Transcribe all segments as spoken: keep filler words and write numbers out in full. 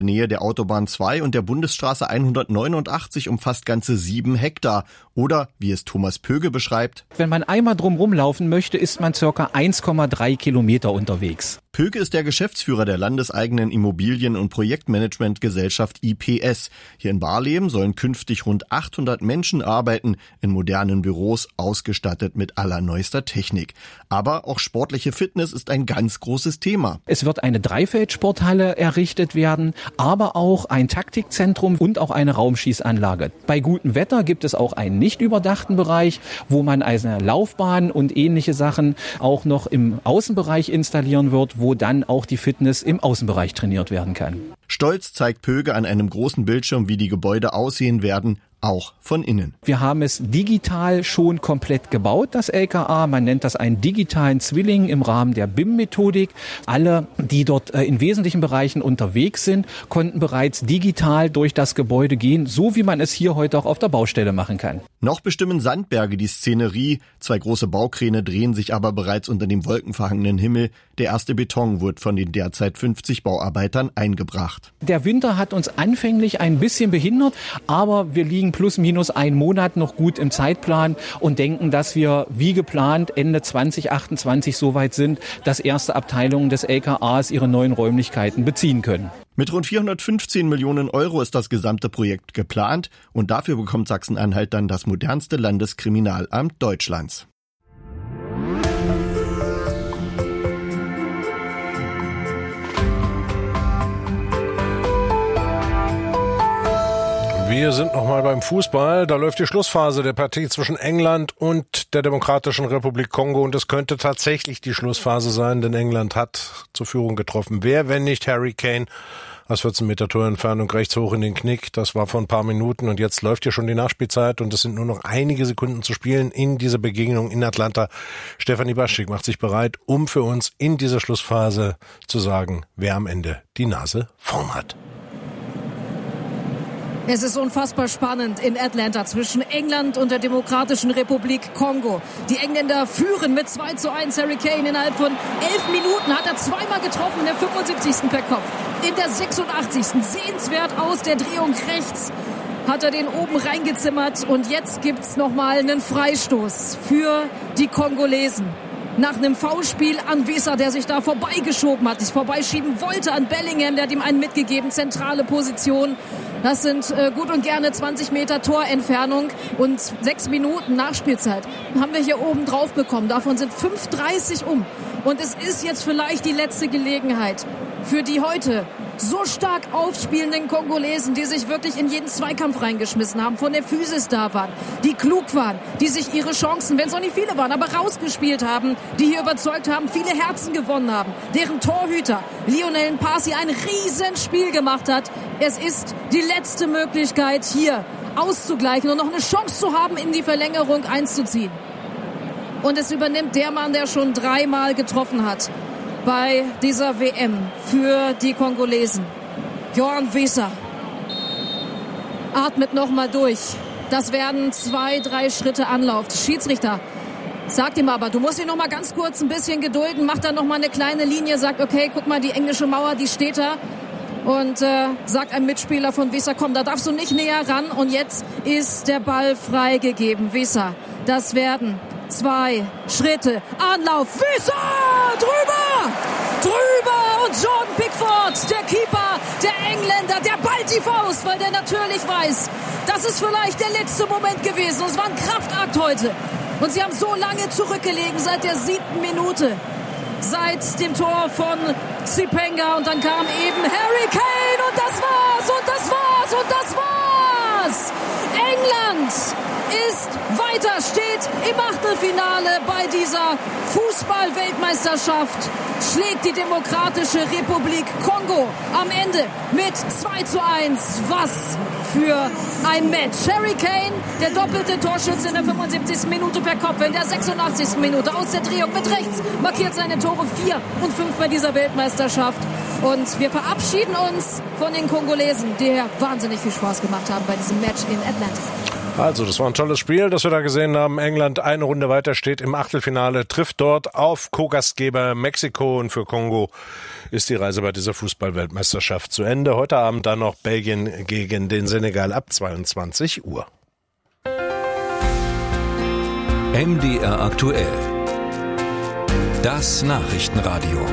Nähe der Autobahn zwei und der Bundesstraße hundertneunundachtzig umfasst ganze sieben Hektar. Oder, wie es Thomas Pöge beschreibt: Wenn man einmal drumherum laufen möchte, ist man circa eins Komma drei Kilometer unterwegs. Pöge ist der Geschäftsführer der landeseigenen Immobilien- und Projektmanagementgesellschaft I P S. Hier in Barleben sollen künftig rund achthundert Menschen arbeiten, in modernen Büros, ausgestattet mit allerneuester Technik. Aber auch sportliche Fitness ist ein ganz großes Thema. Es wird eine Dreifeldsporthalle errichtet werden, aber auch ein Taktikzentrum und auch eine Raumschießanlage. Bei gutem Wetter gibt es auch einen nicht überdachten Bereich, wo man eine Laufbahn und ähnliche Sachen auch noch im Außenbereich installieren wird, wo dann auch die Fitness im Außenbereich trainiert werden kann. Stolz zeigt Pöge an einem großen Bildschirm, wie die Gebäude aussehen werden, auch von innen. Wir haben es digital schon komplett gebaut, das L K A. Man nennt das einen digitalen Zwilling im Rahmen der B I M-Methodik. Alle, die dort in wesentlichen Bereichen unterwegs sind, konnten bereits digital durch das Gebäude gehen, so wie man es hier heute auch auf der Baustelle machen kann. Noch bestimmen Sandberge die Szenerie. Zwei große Baukräne drehen sich aber bereits unter dem wolkenverhangenen Himmel. Der erste Beton wird von den derzeit fünfzig Bauarbeitern eingebracht. Der Winter hat uns anfänglich ein bisschen behindert, aber wir liegen plus minus einen Monat noch gut im Zeitplan und denken, dass wir wie geplant Ende zwanzig achtundzwanzig soweit sind, dass erste Abteilungen des L K As ihre neuen Räumlichkeiten beziehen können. Mit rund vierhundertfünfzehn Millionen Euro ist das gesamte Projekt geplant und dafür bekommt Sachsen-Anhalt dann das modernste Landeskriminalamt Deutschlands. Wir sind noch mal beim Fußball. Da läuft die Schlussphase der Partie zwischen England und der Demokratischen Republik Kongo. Und es könnte tatsächlich die Schlussphase sein, denn England hat zur Führung getroffen. Wer, wenn nicht Harry Kane, aus vierzehn Meter Torentfernung rechts hoch in den Knick. Das war vor ein paar Minuten und jetzt läuft hier schon die Nachspielzeit und es sind nur noch einige Sekunden zu spielen in dieser Begegnung in Atlanta. Stefanie Baschik macht sich bereit, um für uns in dieser Schlussphase zu sagen, wer am Ende die Nase vorn hat. Es ist unfassbar spannend in Atlanta zwischen England und der Demokratischen Republik Kongo. Die Engländer führen mit zwei zu eins. Harry Kane innerhalb von elf Minuten hat er zweimal getroffen, in der fünfundsiebzigsten per Kopf. In der sechsundachtzigsten sehenswert aus der Drehung rechts hat er den oben reingezimmert. Und jetzt gibt's nochmal einen Freistoß für die Kongolesen. Nach einem Foulspiel an Wesa, der sich da vorbeigeschoben hat, sich vorbeischieben wollte an Bellingham, der hat ihm einen mitgegeben, zentrale Position. Das sind äh, gut und gerne zwanzig Meter Torentfernung und sechs Minuten Nachspielzeit haben wir hier oben drauf bekommen. Davon sind fünf dreißig um. Und es ist jetzt vielleicht die letzte Gelegenheit für die heute so stark aufspielenden Kongolesen, die sich wirklich in jeden Zweikampf reingeschmissen haben, von der Physis da waren, die klug waren, die sich ihre Chancen, wenn es auch nicht viele waren, aber rausgespielt haben, die hier überzeugt haben, viele Herzen gewonnen haben, deren Torhüter Lionel Mpasi ein Riesenspiel gemacht hat. Es ist die letzte Möglichkeit, hier auszugleichen und noch eine Chance zu haben, in die Verlängerung einzuziehen. Und es übernimmt der Mann, der schon dreimal getroffen hat bei dieser W M für die Kongolesen. Yohan Wissa atmet nochmal durch. Das werden zwei, drei Schritte Anlauf. Der Schiedsrichter sagt ihm aber, du musst dich noch mal ganz kurz ein bisschen gedulden, macht dann noch mal eine kleine Linie, sagt, okay, guck mal, die englische Mauer, die steht da. Und äh, sagt einem Mitspieler von Wissa, komm, da darfst du nicht näher ran. Und jetzt ist der Ball freigegeben. Wissa, das werden zwei Schritte. Anlauf. Wissa! Drüber! Drüber! Und Jordan Pickford, der Keeper, der Engländer, der ballt die Faust, weil der natürlich weiß, das ist vielleicht der letzte Moment gewesen. Es war ein Kraftakt heute. Und sie haben so lange zurückgelegen, seit der siebten Minute. Seit dem Tor von Zipenga. Und dann kam eben Harry Kane. Und das war's. Und das war's. Und das war's. England ist weiter, steht im Achtelfinale bei dieser Fußball-Weltmeisterschaft, schlägt die Demokratische Republik Kongo am Ende mit zwei zu eins. Was für ein Match. Harry Kane, der doppelte Torschütze in der fünfundsiebzigsten Minute per Kopf, in der sechsundachtzigsten Minute aus der Drehung mit rechts, markiert seine Tore vier und fünf bei dieser Weltmeisterschaft. Und wir verabschieden uns von den Kongolesen, die hier wahnsinnig viel Spaß gemacht haben bei diesem Match in Atlanta. Also, das war ein tolles Spiel, das wir da gesehen haben. England eine Runde weiter, steht im Achtelfinale, trifft dort auf Co-Gastgeber Mexiko. Und für Kongo ist die Reise bei dieser Fußball-Weltmeisterschaft zu Ende. Heute Abend dann noch Belgien gegen den Senegal ab zweiundzwanzig Uhr. M D R aktuell. Das Nachrichtenradio.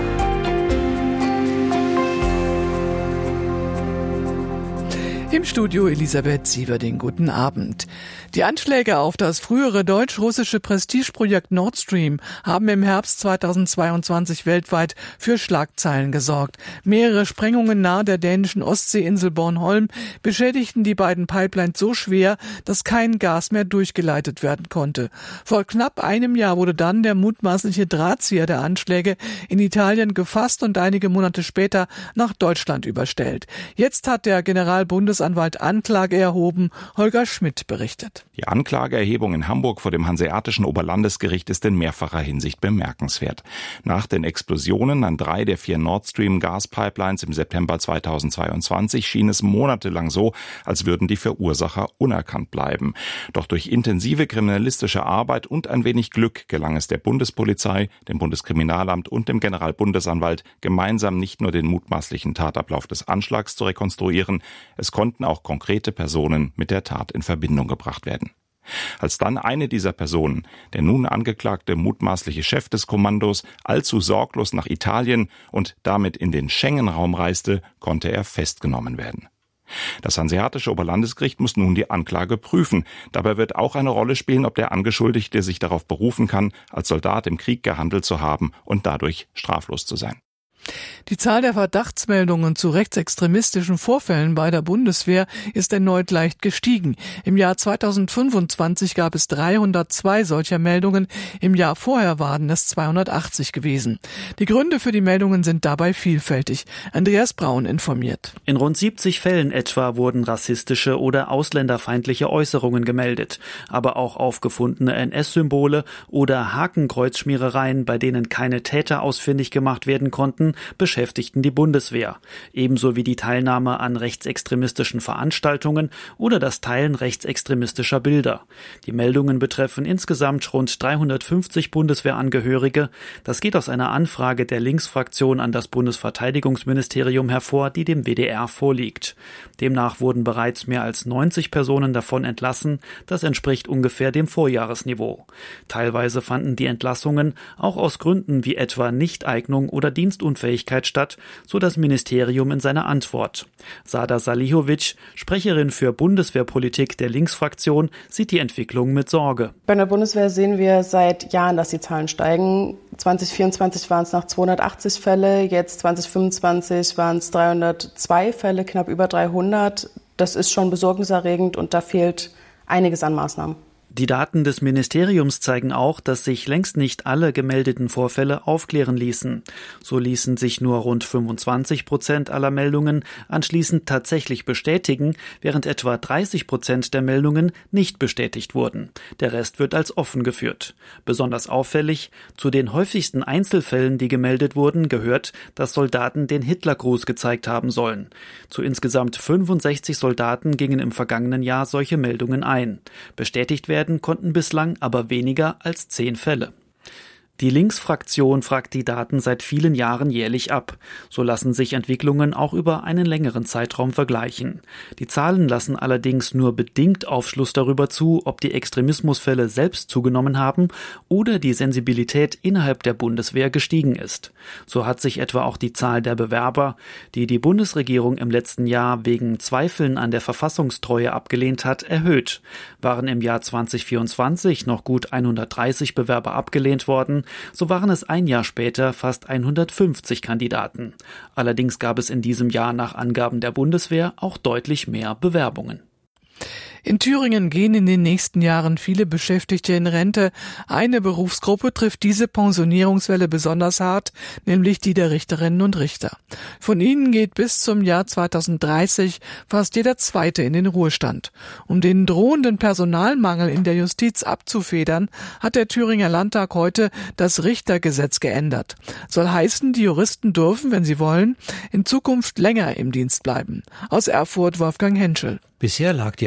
Im Studio Elisabeth Sieverding. Guten Abend. Die Anschläge auf das frühere deutsch-russische Prestigeprojekt Nord Stream haben im Herbst zweitausendzweiundzwanzig weltweit für Schlagzeilen gesorgt. Mehrere Sprengungen nahe der dänischen Ostseeinsel Bornholm beschädigten die beiden Pipelines so schwer, dass kein Gas mehr durchgeleitet werden konnte. Vor knapp einem Jahr wurde dann der mutmaßliche Drahtzieher der Anschläge in Italien gefasst und einige Monate später nach Deutschland überstellt. Jetzt hat der Generalbundesanwalt Anklage erhoben. Holger Schmidt berichtet. Die Anklageerhebung in Hamburg vor dem Hanseatischen Oberlandesgericht ist in mehrfacher Hinsicht bemerkenswert. Nach den Explosionen an drei der vier Nord Stream Gaspipelines im September zweitausendzweiundzwanzig schien es monatelang so, als würden die Verursacher unerkannt bleiben. Doch durch intensive kriminalistische Arbeit und ein wenig Glück gelang es der Bundespolizei, dem Bundeskriminalamt und dem Generalbundesanwalt, gemeinsam nicht nur den mutmaßlichen Tatablauf des Anschlags zu rekonstruieren, es konnten auch konkrete Personen mit der Tat in Verbindung gebracht werden. Als dann eine dieser Personen, der nun angeklagte mutmaßliche Chef des Kommandos, allzu sorglos nach Italien und damit in den Schengen-Raum reiste, konnte er festgenommen werden. Das Hanseatische Oberlandesgericht muss nun die Anklage prüfen. Dabei wird auch eine Rolle spielen, ob der Angeschuldigte sich darauf berufen kann, als Soldat im Krieg gehandelt zu haben und dadurch straflos zu sein. Die Zahl der Verdachtsmeldungen zu rechtsextremistischen Vorfällen bei der Bundeswehr ist erneut leicht gestiegen. Im Jahr zweitausendfünfundzwanzig gab es dreihundertzwei solcher Meldungen, im Jahr vorher waren es zweihundertachtzig gewesen. Die Gründe für die Meldungen sind dabei vielfältig. Andreas Braun informiert. In rund siebzig Fällen etwa wurden rassistische oder ausländerfeindliche Äußerungen gemeldet, aber auch aufgefundene N S-Symbole oder Hakenkreuzschmierereien, bei denen keine Täter ausfindig gemacht werden konnten, beschäftigten die Bundeswehr, ebenso wie die Teilnahme an rechtsextremistischen Veranstaltungen oder das Teilen rechtsextremistischer Bilder. Die Meldungen betreffen insgesamt rund dreihundertfünfzig Bundeswehrangehörige. Das geht aus einer Anfrage der Linksfraktion an das Bundesverteidigungsministerium hervor, die dem W D R vorliegt. Demnach wurden bereits mehr als neunzig Personen davon entlassen. Das entspricht ungefähr dem Vorjahresniveau. Teilweise fanden die Entlassungen auch aus Gründen wie etwa Nichteignung oder Dienstunfähigkeit statt, so das Ministerium in seiner Antwort. Sada Salihovic, Sprecherin für Bundeswehrpolitik der Linksfraktion, sieht die Entwicklung mit Sorge. Bei der Bundeswehr sehen wir seit Jahren, dass die Zahlen steigen. zwanzig vierundzwanzig waren es noch zweihundertachtzig Fälle, jetzt zwanzig fünfundzwanzig waren es dreihundertzwei Fälle, knapp über dreihundert. Das ist schon besorgniserregend und da fehlt einiges an Maßnahmen. Die Daten des Ministeriums zeigen auch, dass sich längst nicht alle gemeldeten Vorfälle aufklären ließen. So ließen sich nur rund fünfundzwanzig Prozent aller Meldungen anschließend tatsächlich bestätigen, während etwa dreißig Prozent der Meldungen nicht bestätigt wurden. Der Rest wird als offen geführt. Besonders auffällig, zu den häufigsten Einzelfällen, die gemeldet wurden, gehört, dass Soldaten den Hitlergruß gezeigt haben sollen. Zu insgesamt fünfundsechzig Soldaten gingen im vergangenen Jahr solche Meldungen ein. Bestätigt werden konnten bislang aber weniger als zehn Fälle. Die Linksfraktion fragt die Daten seit vielen Jahren jährlich ab. So lassen sich Entwicklungen auch über einen längeren Zeitraum vergleichen. Die Zahlen lassen allerdings nur bedingt Aufschluss darüber zu, ob die Extremismusfälle selbst zugenommen haben oder die Sensibilität innerhalb der Bundeswehr gestiegen ist. So hat sich etwa auch die Zahl der Bewerber, die die Bundesregierung im letzten Jahr wegen Zweifeln an der Verfassungstreue abgelehnt hat, erhöht. Waren im Jahr zwanzig vierundzwanzig noch gut hundertdreißig Bewerber abgelehnt worden, so waren es ein Jahr später fast hundertfünfzig Kandidaten. Allerdings gab es in diesem Jahr nach Angaben der Bundeswehr auch deutlich mehr Bewerbungen. In Thüringen gehen in den nächsten Jahren viele Beschäftigte in Rente. Eine Berufsgruppe trifft diese Pensionierungswelle besonders hart, nämlich die der Richterinnen und Richter. Von ihnen geht bis zum Jahr zweitausenddreißig fast jeder Zweite in den Ruhestand. Um den drohenden Personalmangel in der Justiz abzufedern, hat der Thüringer Landtag heute das Richtergesetz geändert. Soll heißen, die Juristen dürfen, wenn sie wollen, in Zukunft länger im Dienst bleiben. Aus Erfurt Wolfgang Henschel. Bisher lag die Altersgrenze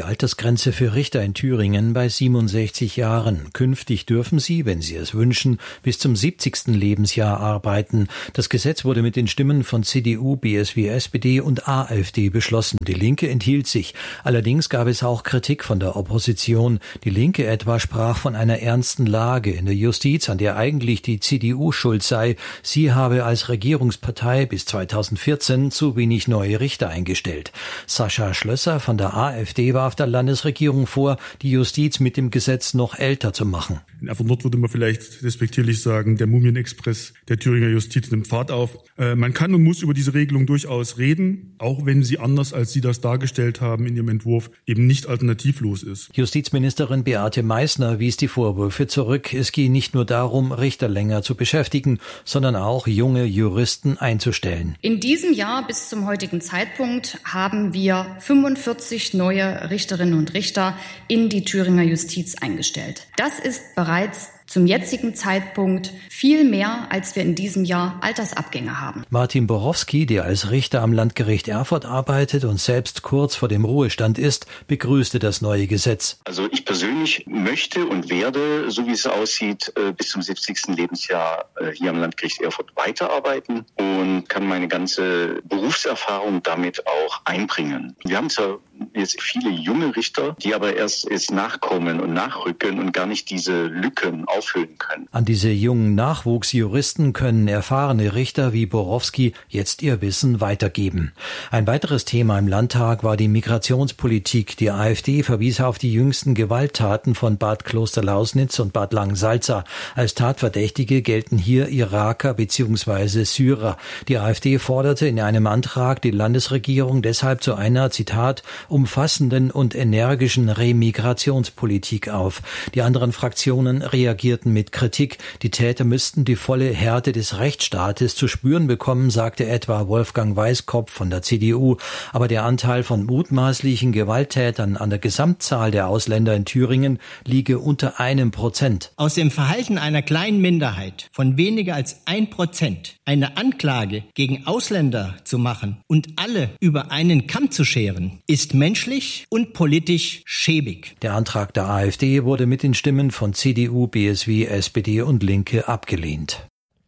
Altersgrenze für Richter in Thüringen bei siebenundsechzig Jahren. Künftig dürfen sie, wenn sie es wünschen, bis zum siebzigsten Lebensjahr arbeiten. Das Gesetz wurde mit den Stimmen von C D U, B S W, S P D und AfD beschlossen. Die Linke enthielt sich. Allerdings gab es auch Kritik von der Opposition. Die Linke etwa sprach von einer ernsten Lage in der Justiz, an der eigentlich die C D U schuld sei. Sie habe als Regierungspartei bis zweitausendvierzehn zu wenig neue Richter eingestellt. Sascha Schlösser von der AfD warf der Landesregierung vor, die Justiz mit dem Gesetz noch älter zu machen. In Erfurt-Nord würde man vielleicht despektierlich sagen, der Mumienexpress der Thüringer Justiz nimmt Fahrt auf. Äh, man kann und muss über diese Regelung durchaus reden, auch wenn sie anders, als Sie das dargestellt haben in Ihrem Entwurf, eben nicht alternativlos ist. Justizministerin Beate Meißner wies die Vorwürfe zurück. Es gehe nicht nur darum, Richter länger zu beschäftigen, sondern auch junge Juristen einzustellen. In diesem Jahr bis zum heutigen Zeitpunkt haben wir fünfundvierzig neue Richterinnen und Richter in die Thüringer Justiz eingestellt. Das ist bereits zum jetzigen Zeitpunkt viel mehr, als wir in diesem Jahr Altersabgänge haben. Martin Borowski, der als Richter am Landgericht Erfurt arbeitet und selbst kurz vor dem Ruhestand ist, begrüßte das neue Gesetz. Also ich persönlich möchte und werde, so wie es aussieht, bis zum siebzigsten Lebensjahr hier am Landgericht Erfurt weiterarbeiten und kann meine ganze Berufserfahrung damit auch einbringen. Wir haben zwar jetzt viele junge Richter, die aber erst jetzt nachkommen und nachrücken und gar nicht diese Lücken auffüllen können. An diese jungen Nachwuchsjuristen können erfahrene Richter wie Borowski jetzt ihr Wissen weitergeben. Ein weiteres Thema im Landtag war die Migrationspolitik. Die AfD verwies auf die jüngsten Gewalttaten von Bad Klosterlausnitz und Bad Langensalza. Als Tatverdächtige gelten hier Iraker bzw. Syrer. Die AfD forderte in einem Antrag die Landesregierung deshalb zu einer, Zitat, umfassenden und energischen Remigrationspolitik auf. Die anderen Fraktionen reagierten mit Kritik. Die Täter müssten die volle Härte des Rechtsstaates zu spüren bekommen, sagte etwa Wolfgang Weiskopf von der C D U. Aber der Anteil von mutmaßlichen Gewalttätern an der Gesamtzahl der Ausländer in Thüringen liege unter einem Prozent. Aus dem Verhalten einer kleinen Minderheit von weniger als ein Prozent eine Anklage gegen Ausländer zu machen und alle über einen Kamm zu scheren, ist menschlich und politisch schäbig. Der Antrag der AfD wurde mit den Stimmen von C D U, B S W, S P D und Linke abgelehnt.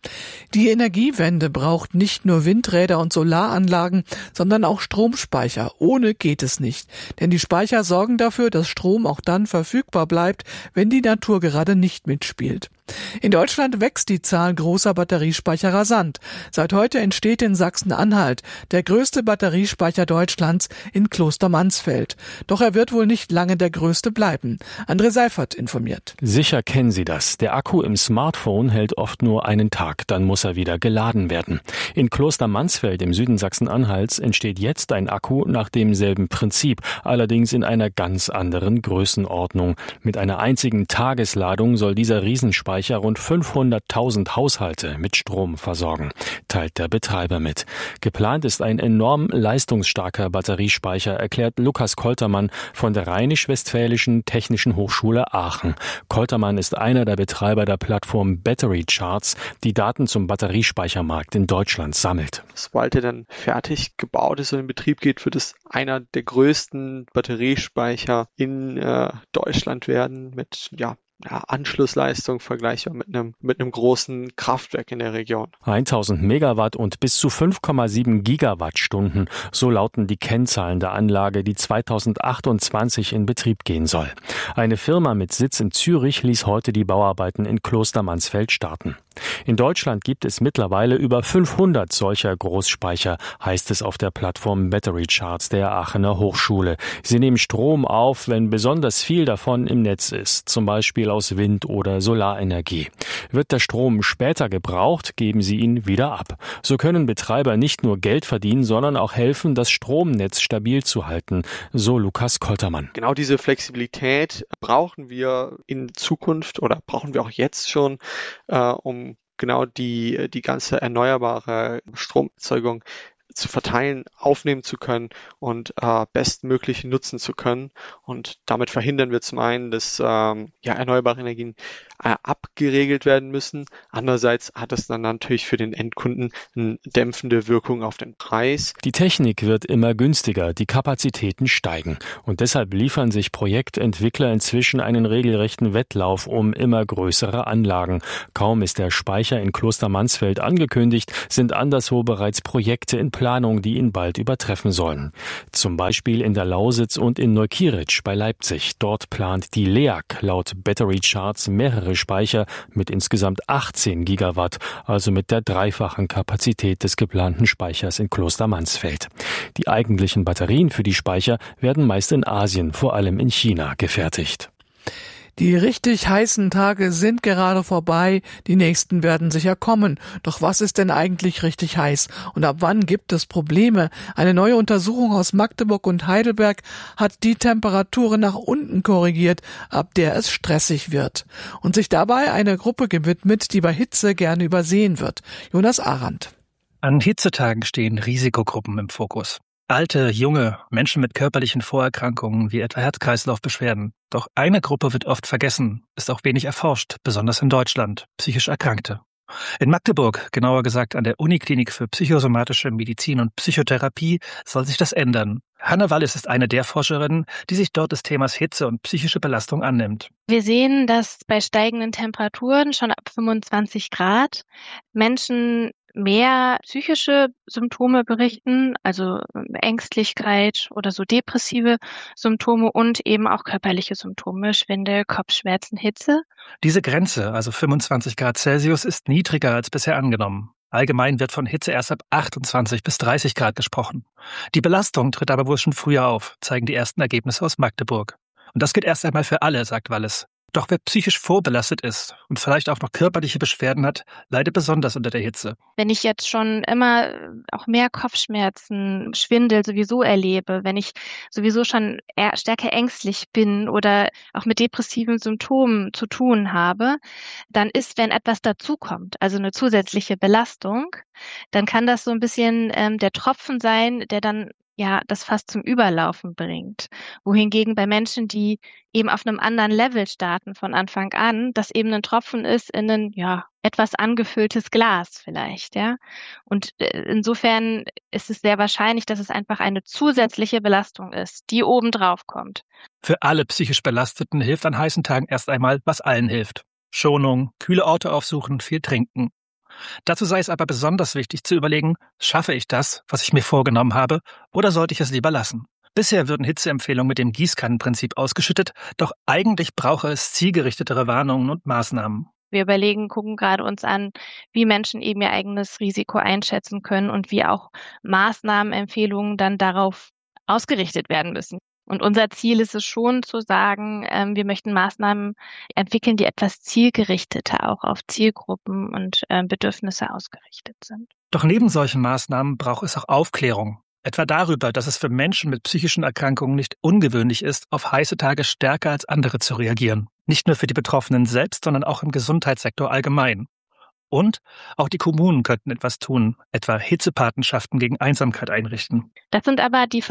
Die Energiewende braucht nicht nur Windräder und Solaranlagen, sondern auch Stromspeicher. Ohne geht es nicht. Denn die Speicher sorgen dafür, dass Strom auch dann verfügbar bleibt, wenn die Natur gerade nicht mitspielt. In Deutschland wächst die Zahl großer Batteriespeicher rasant. Seit heute entsteht in Sachsen-Anhalt der größte Batteriespeicher Deutschlands in Klostermansfeld. Doch er wird wohl nicht lange der größte bleiben. André Seifert informiert. Sicher kennen Sie das. Der Akku im Smartphone hält oft nur einen Tag, dann muss er wieder geladen werden. In Klostermansfeld im Süden Sachsen-Anhalts entsteht jetzt ein Akku nach demselben Prinzip, allerdings in einer ganz anderen Größenordnung. Mit einer einzigen Tagesladung soll dieser Riesenspeicher rund fünfhunderttausend Haushalte mit Strom versorgen, teilt der Betreiber mit. Geplant ist ein enorm leistungsstarker Batteriespeicher, erklärt Lukas Koltermann von der Rheinisch-Westfälischen Technischen Hochschule Aachen. Koltermann ist einer der Betreiber der Plattform Battery Charts, die Daten zum Batteriespeichermarkt in Deutschland sammelt. Sobald er dann fertig gebaut ist und in Betrieb geht, wird es einer der größten Batteriespeicher in äh, Deutschland werden mit, ja, Ja, Anschlussleistung vergleichbar mit einem, mit einem großen Kraftwerk in der Region. tausend Megawatt und bis zu fünf Komma sieben Gigawattstunden, so lauten die Kennzahlen der Anlage, die zweitausendachtundzwanzig in Betrieb gehen soll. Eine Firma mit Sitz in Zürich ließ heute die Bauarbeiten in Klostermansfeld starten. In Deutschland gibt es mittlerweile über fünfhundert solcher Großspeicher, heißt es auf der Plattform Battery Charts der Aachener Hochschule. Sie nehmen Strom auf, wenn besonders viel davon im Netz ist, zum Beispiel aus Wind- oder Solarenergie. Wird der Strom später gebraucht, geben sie ihn wieder ab. So können Betreiber nicht nur Geld verdienen, sondern auch helfen, das Stromnetz stabil zu halten, so Lukas Koltermann. Genau diese Flexibilität brauchen wir in Zukunft oder brauchen wir auch jetzt schon, äh, um genau die, die ganze erneuerbare Stromerzeugung zu verteilen, aufnehmen zu können und äh, bestmöglich nutzen zu können. Und damit verhindern wir zum einen, dass ähm, ja, erneuerbare Energien äh, abgeregelt werden müssen. Andererseits hat es dann natürlich für den Endkunden eine dämpfende Wirkung auf den Preis. Die Technik wird immer günstiger, die Kapazitäten steigen. Und deshalb liefern sich Projektentwickler inzwischen einen regelrechten Wettlauf um immer größere Anlagen. Kaum ist der Speicher in Klostermansfeld angekündigt, sind anderswo bereits Projekte in Planung, die ihn bald übertreffen sollen. Zum Beispiel in der Lausitz und in Neukieritzsch bei Leipzig. Dort plant die L E A G laut Battery Charts mehrere Speicher mit insgesamt achtzehn Gigawatt, also mit der dreifachen Kapazität des geplanten Speichers in Klostermansfeld. Die eigentlichen Batterien für die Speicher werden meist in Asien, vor allem in China, gefertigt. Die richtig heißen Tage sind gerade vorbei, die nächsten werden sicher kommen. Doch was ist denn eigentlich richtig heiß? Und ab wann gibt es Probleme? Eine neue Untersuchung aus Magdeburg und Heidelberg hat die Temperaturen nach unten korrigiert, ab der es stressig wird. Und sich dabei eine Gruppe gewidmet, die bei Hitze gerne übersehen wird. Jonas Arendt. An Hitzetagen stehen Risikogruppen im Fokus. Alte, junge, Menschen mit körperlichen Vorerkrankungen wie etwa Herz-Kreislauf-Beschwerden. Doch eine Gruppe wird oft vergessen, ist auch wenig erforscht, besonders in Deutschland, psychisch Erkrankte. In Magdeburg, genauer gesagt an der Uniklinik für psychosomatische Medizin und Psychotherapie, soll sich das ändern. Hanne Wallis ist eine der Forscherinnen, die sich dort des Themas Hitze und psychische Belastung annimmt. Wir sehen, dass bei steigenden Temperaturen schon ab fünfundzwanzig Grad Menschen mehr psychische Symptome berichten, also Ängstlichkeit oder so depressive Symptome und eben auch körperliche Symptome, Schwindel, Kopfschmerzen, Hitze. Diese Grenze, also fünfundzwanzig Grad Celsius, ist niedriger als bisher angenommen. Allgemein wird von Hitze erst ab achtundzwanzig bis dreißig Grad gesprochen. Die Belastung tritt aber wohl schon früher auf, zeigen die ersten Ergebnisse aus Magdeburg. Und das gilt erst einmal für alle, sagt Wallis. Doch wer psychisch vorbelastet ist und vielleicht auch noch körperliche Beschwerden hat, leidet besonders unter der Hitze. Wenn ich jetzt schon immer auch mehr Kopfschmerzen, Schwindel sowieso erlebe, wenn ich sowieso schon eher stärker ängstlich bin oder auch mit depressiven Symptomen zu tun habe, dann ist, wenn etwas dazukommt, also eine zusätzliche Belastung, dann kann das so ein bisschen ähm, der Tropfen sein, der dann ja das fast zum Überlaufen bringt. Wohingegen bei Menschen, die eben auf einem anderen Level starten von Anfang an, das eben ein Tropfen ist in ein ja etwas angefülltes Glas vielleicht, ja. Und insofern ist es sehr wahrscheinlich, dass es einfach eine zusätzliche Belastung ist, die obendrauf kommt. Für alle psychisch Belasteten hilft an heißen Tagen erst einmal, was allen hilft. Schonung, kühle Orte aufsuchen, viel trinken. Dazu sei es aber besonders wichtig zu überlegen, schaffe ich das, was ich mir vorgenommen habe, oder sollte ich es lieber lassen? Bisher würden Hitzeempfehlungen mit dem Gießkannenprinzip ausgeschüttet, doch eigentlich brauche es zielgerichtetere Warnungen und Maßnahmen. Wir überlegen, gucken gerade uns an, wie Menschen eben ihr eigenes Risiko einschätzen können und wie auch Maßnahmenempfehlungen dann darauf ausgerichtet werden müssen. Und unser Ziel ist es schon zu sagen, ähm, wir möchten Maßnahmen entwickeln, die etwas zielgerichteter auch auf Zielgruppen und äh, Bedürfnisse ausgerichtet sind. Doch neben solchen Maßnahmen braucht es auch Aufklärung. Etwa darüber, dass es für Menschen mit psychischen Erkrankungen nicht ungewöhnlich ist, auf heiße Tage stärker als andere zu reagieren. Nicht nur für die Betroffenen selbst, sondern auch im Gesundheitssektor allgemein. Und auch die Kommunen könnten etwas tun, etwa Hitzepatenschaften gegen Einsamkeit einrichten. Das sind aber die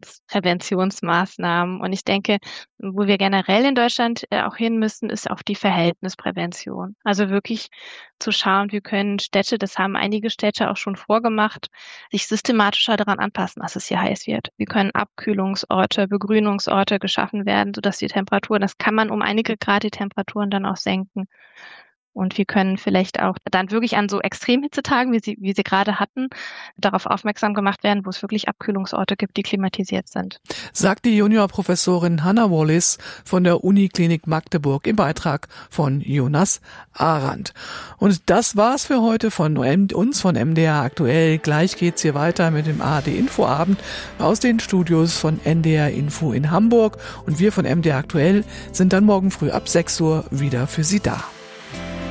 Verhaltenspräventionsmaßnahmen. Und ich denke, wo wir generell in Deutschland auch hin müssen, ist auch die Verhältnisprävention. Also wirklich zu schauen, wie können Städte, das haben einige Städte auch schon vorgemacht, sich systematischer daran anpassen, dass es hier heiß wird. Wie können Abkühlungsorte, Begrünungsorte geschaffen werden, sodass die Temperaturen, das kann man um einige Grad die Temperaturen dann auch senken. Und wir können vielleicht auch dann wirklich an so Extremhitzetagen, wie sie, wie sie gerade hatten, darauf aufmerksam gemacht werden, wo es wirklich Abkühlungsorte gibt, die klimatisiert sind. Sagt die Juniorprofessorin Hanne Wallis von der Uniklinik Magdeburg im Beitrag von Jonas Arendt. Und das war's für heute von uns, von M D R Aktuell. Gleich geht's hier weiter mit dem A R D-Infoabend aus den Studios von N D R Info in Hamburg. Und wir von M D R Aktuell sind dann morgen früh ab sechs Uhr wieder für Sie da.